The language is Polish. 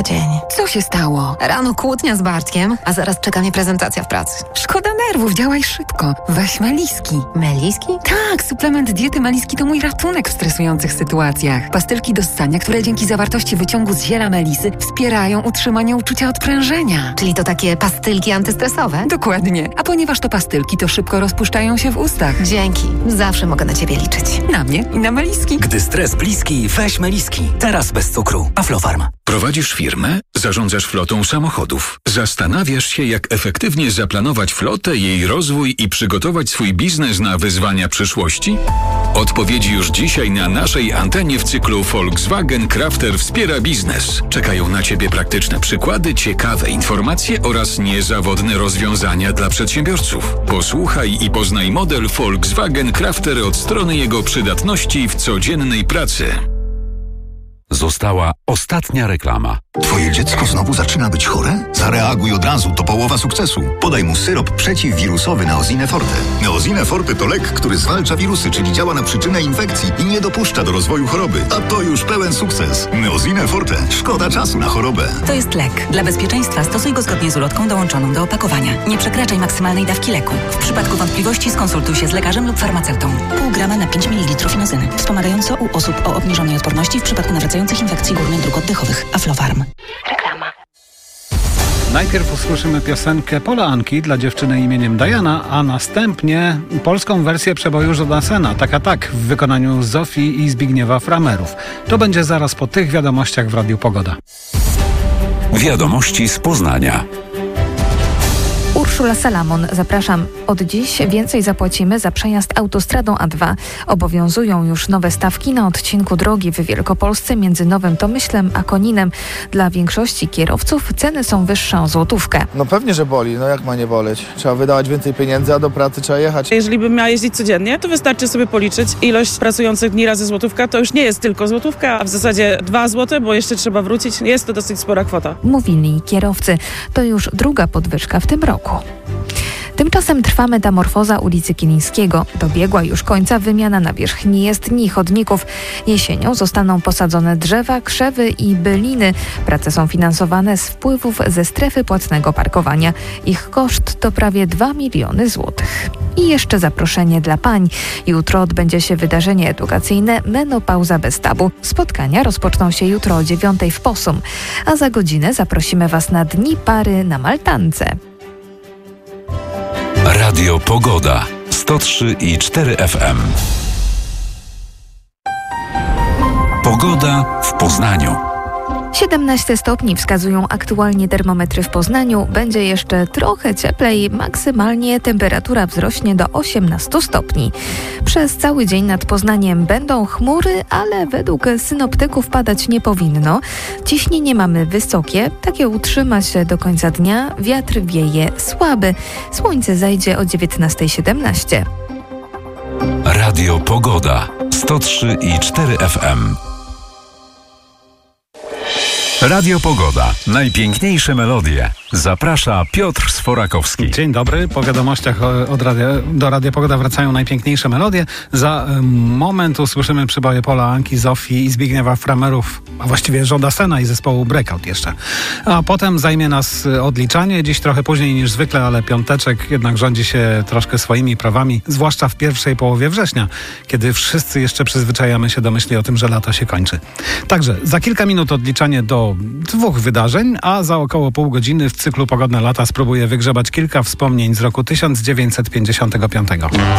dzień. Co się stało? Rano kłótnia z Bartkiem, a zaraz czeka mnie prezentacja w pracy. Szkoda nerwów, działaj szybko. Weź Meliski. Meliski? Tak, suplement diety Meliski to mój ratunek w stresujących sytuacjach. Pastylki do ssania, które dzięki zawartości wyciągu z ziela melisy wspierają utrzymanie uczucia odprężenia. Czyli to takie pastylki antystresowe? Dokładnie. A ponieważ to pastylki, to szybko rozpuszczają się w ustach. Dzięki. Zawsze mogę na ciebie liczyć. Na mnie i na Meliski. Gdy stres bliski, weź Meliski. Teraz bez cukru. Aflofarm. Prowadzisz firmę? Zarządzasz flotą samochodów. Zastanawiasz się, jak efektywnie zaplanować flotę, jej rozwój i przygotować swój biznes na wyzwania przyszłości? Odpowiedzi już dzisiaj na naszej antenie w cyklu Volkswagen Crafter wspiera biznes. Czekają na Ciebie praktyczne przykłady, ciekawe informacje oraz niezawodne rozwiązania dla przedsiębiorców. Posłuchaj i poznaj model Volkswagen Crafter od strony jego przydatności w codziennej pracy. Została ostatnia reklama. Twoje dziecko znowu zaczyna być chore? Zareaguj od razu, to połowa sukcesu. Podaj mu syrop przeciwwirusowy Neosine Forte. Neosine Forte to lek, który zwalcza wirusy, czyli działa na przyczynę infekcji i nie dopuszcza do rozwoju choroby. A to już pełen sukces. Neosine Forte. Szkoda czasu na chorobę. To jest lek. Dla bezpieczeństwa stosuj go zgodnie z ulotką dołączoną do opakowania. Nie przekraczaj maksymalnej dawki leku. W przypadku wątpliwości skonsultuj się z lekarzem lub farmaceutą. Pół grama na 5 ml inozyny. Wspomagająco u osób o obniżonej odporności w przypadku nawracających infekcji górnych dróg oddechowych. Aflofarm. Reklama. Najpierw usłyszymy piosenkę Pola Anki dla dziewczyny imieniem Diana, a następnie polską wersję przeboju Jodasena, Tak w wykonaniu Zofii i Zbigniewa Framerów. To będzie zaraz po tych wiadomościach w Radiu Pogoda. Wiadomości z Poznania. Urszula Salamon, zapraszam. Od dziś więcej zapłacimy za przejazd autostradą A2. Obowiązują już nowe stawki na odcinku drogi w Wielkopolsce między Nowym Tomyślem a Koninem. Dla większości kierowców ceny są wyższe o złotówkę. No pewnie, że boli. No jak ma nie boleć? Trzeba wydawać więcej pieniędzy, a do pracy trzeba jechać. Jeżeli bym miała jeździć codziennie, to wystarczy sobie policzyć ilość pracujących dni razy złotówka. To już nie jest tylko złotówka, a w zasadzie 2 złote, bo jeszcze trzeba wrócić. Jest to dosyć spora kwota. Mówili kierowcy. To już druga podwyżka w tym roku. Tymczasem trwa metamorfoza ulicy Kilińskiego. Dobiegła już końca wymiana nawierzchni jezdni, chodników. Jesienią zostaną posadzone drzewa, krzewy i byliny. Prace są finansowane z wpływów ze strefy płatnego parkowania. Ich koszt to prawie 2 miliony złotych. I jeszcze zaproszenie dla pań. Jutro odbędzie się wydarzenie edukacyjne Menopauza bez tabu. Spotkania rozpoczną się jutro o 9:00 w Posum. A za godzinę zaprosimy Was na Dni Pary na Maltance. Radio Pogoda 103,4 FM. Pogoda w Poznaniu. 17 stopni wskazują aktualnie termometry w Poznaniu. Będzie jeszcze trochę cieplej, maksymalnie temperatura wzrośnie do 18 stopni. Przez cały dzień nad Poznaniem będą chmury, ale według synoptyków padać nie powinno. Ciśnienie mamy wysokie, takie utrzyma się do końca dnia. Wiatr wieje słaby. Słońce zajdzie o 19:17. Radio Pogoda 103,4 FM. Radio Pogoda. Najpiękniejsze melodie. Zaprasza Piotr Sforakowski. Dzień dobry. Po wiadomościach do Radia Pogoda wracają najpiękniejsze melodie. Za moment usłyszymy przyboje Pola Anki, Zofii i Zbigniewa Framerów, a właściwie Jodasena i zespołu Breakout jeszcze. A potem zajmie nas odliczanie. Dziś trochę później niż zwykle, ale piąteczek jednak rządzi się troszkę swoimi prawami, zwłaszcza w pierwszej połowie września, kiedy wszyscy jeszcze przyzwyczajamy się do myśli o tym, że lato się kończy. Także za kilka minut odliczanie do 2 wydarzeń, a za około pół godziny w cyklu Pogodne lata spróbuję wygrzebać kilka wspomnień z roku 1955.